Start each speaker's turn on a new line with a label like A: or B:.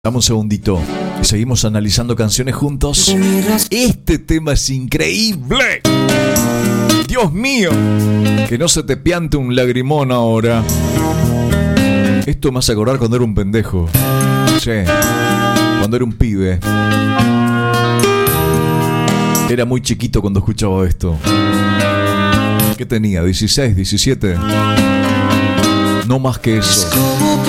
A: Dame un segundito y seguimos analizando canciones juntos. Este tema es increíble. Dios mío, que no se te piante un lagrimón ahora. Esto me hace acordar cuando era un pendejo. Sí, cuando era un pibe. Era muy chiquito cuando escuchaba esto. ¿Qué tenía? ¿16, 17? No más que eso.